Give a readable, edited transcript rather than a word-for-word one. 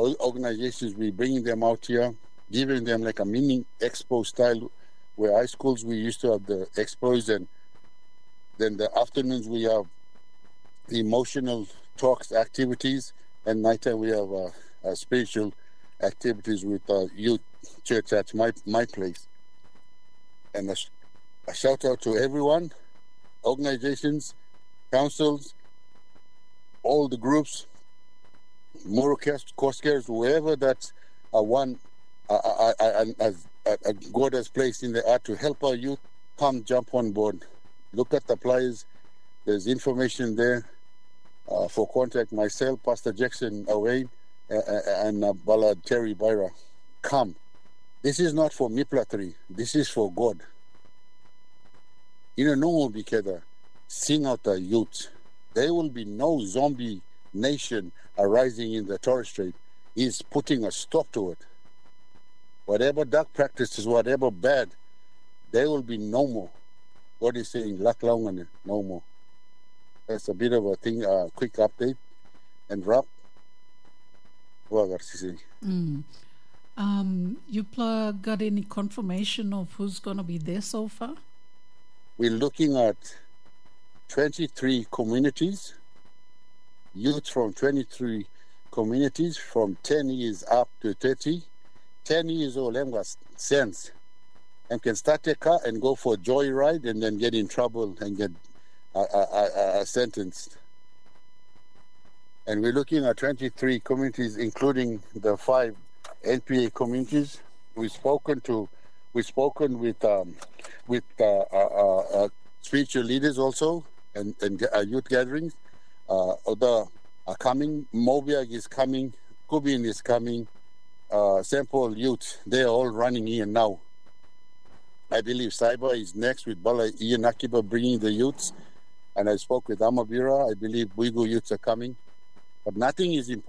organizations, we bringing them out here, giving them like a mini expo style, where high schools we used to have the expos, and then the afternoons we have the emotional talks activities, and nighttime we have spiritual activities with youth church at my place. And a shout out to everyone, organizations, councils, all the groups, moral course carers, whoever that's one as God has placed in the art to help our youth, come jump on board. Look at the flyers. There's information there for contact myself, Pastor Jackson Away, and Ballard Terry Byra. Come. This is not for Miplatri. This is for God. No one will be together. Sing out the youth. There will be no zombie nation arising in the Torres Strait. He's putting a stop to it. Whatever dark practices, whatever bad, there will be no more. God is saying, Laklaungane, no more. That's a bit of a thing, quick update and wrap. You got any confirmation of who's going to be there so far? We're looking at 23 communities, youth from 23 communities from 10 years up to 30. 10 years old, them got sense and can start a car and go for a joyride and then get in trouble and get sentenced. And we're looking at 23 communities, including the 5 NPA communities. We've spoken with spiritual leaders also and youth gatherings. Other are coming. Mobiag is coming. Kubin is coming. St. Paul Youth, they're all running here now. I believe Saiba is next with Bala Ian Akiba bringing the youths. And I spoke with Amabira. I believe Buigo youths are coming. But nothing is important.